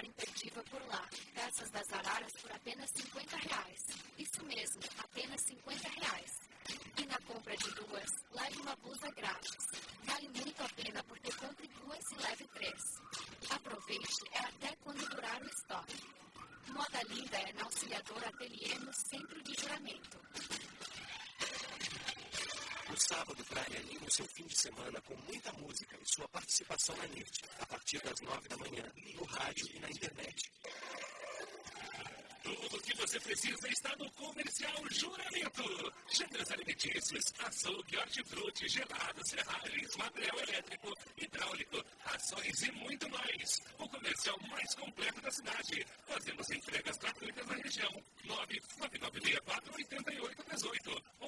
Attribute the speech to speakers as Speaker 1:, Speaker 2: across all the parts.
Speaker 1: jantar imperdível por lá. Peças das araras por apenas R$50. Isso mesmo, apenas R$50. E na compra de 2, leve uma blusa grátis. Vale muito a pena porque compre 2 e leve 3. Aproveite até quando durar o estoque. Moda Linda é na Auxiliadora Ateliê no Centro de Juramento.
Speaker 2: O sábado traga anima o seu fim de semana com muita música e sua participação na NIT, a partir das 9 da manhã, no rádio e na internet.
Speaker 3: Tudo o que você precisa está no Comercial Juramento. Gêneros alimentícios, açougue, hortifruti, gelados, ferragens, material elétrico, hidráulico, rações e muito mais. O comercial mais completo da cidade. Fazemos entregas gratuitas na região. 99964-8818 ou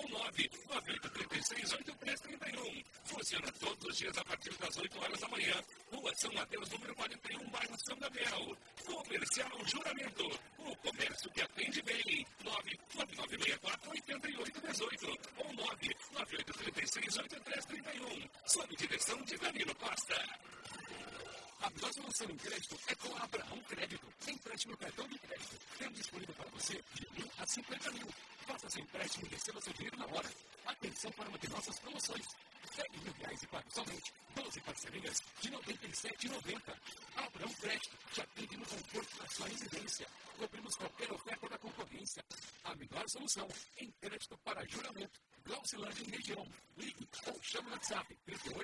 Speaker 3: 99836-8331. Funciona todos os dias a partir das 8 horas da manhã. Rua São Mateus, número 41, bairro São Gabriel. Comercial Juramento. O comércio que atende bem. 99964-8818 ou 99836-8331. Sob direção de Danilo Costa. A melhor solução em crédito é com a Abraão Crédito. Empréstimo no cartão de crédito. Temos disponível para você de 1.000 a 50 mil. Faça seu empréstimo e receba seu dinheiro na hora. Atenção para uma de nossas promoções. Pegue R$1.000 e pague somente 12 parcelinhas de R$ 97,90. Abraão Crédito te atende no conforto da sua residência. Cobrimos qualquer oferta da concorrência. A melhor solução em crédito para juramento. Glaucilândia em região. Ligue ou chame no WhatsApp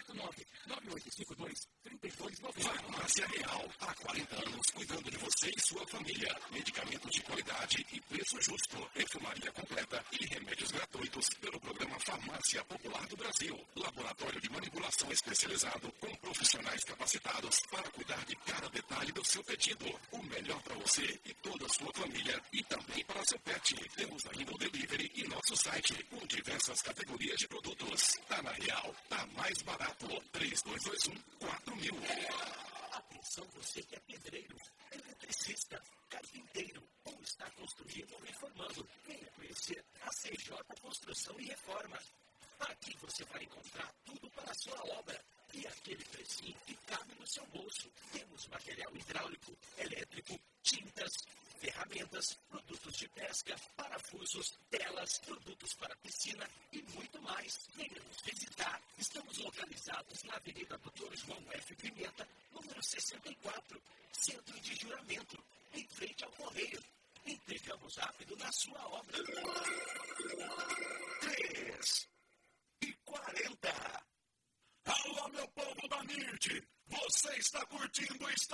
Speaker 3: 389-9852-3290.
Speaker 2: Farmácia Real, há 40 anos cuidando de você e sua família. Medicamentos de qualidade e preço justo. Perfumaria completa e remédios gratuitos pelo programa Farmácia Popular do Brasil. Laboratório de manipulação especializado com profissionais capacitados para cuidar de cada detalhe do seu pedido. O melhor para você e toda a sua família e também para seu pet. Temos ainda o delivery e nosso site com diversas categorias de produtos. Tá na Real, tá mais barato. 3221-4000.
Speaker 3: Atenção você que é pedreiro, eletricista, carpinteiro ou está construindo ou reformando. Venha conhecer a CJ Construção e Reforma. Aqui você vai encontrar tudo para a sua obra e aquele precinho que cabe no seu bolso. Temos material hidráulico, elétrico, tintas, ferramentas, produtos de pesca, parafusos, telas, produtos para piscina e muito mais. Venha nos visitar. Estamos localizados na Avenida Dr. João F. Pimenta, número 64, Centro de Juramento, em frente ao Correio. Entregamos rápido na sua obra. 3:40. Alô, meu povo da NIT! Você está curtindo o